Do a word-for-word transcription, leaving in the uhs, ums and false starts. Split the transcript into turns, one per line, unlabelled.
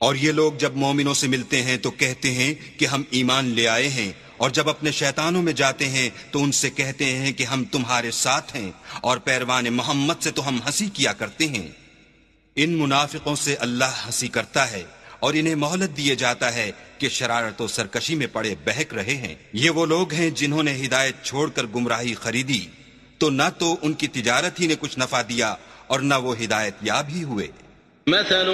और ये लोग जब मोमिनों से मिलते हैं तो कहते हैं कि हम ईमान ले आए हैं, और जब अपने शैतानों में जाते हैं तो उनसे कहते हैं कि हम तुम्हारे साथ हैं, और पैरवान मोहम्मद से तो हम हंसी किया करते हैं। इन मुनाफिकों से अल्लाह हंसी करता है और इन्हें मोहलत दिए जाता है कि शरारत और सरकशी में पड़े बहक रहे हैं। ये वो लोग हैं जिन्होंने हिदायत छोड़कर गुमराही खरीदी, तो न तो उनकी तिजारत ही ने कुछ नफा दिया और न वो हिदायत याब ही हुए।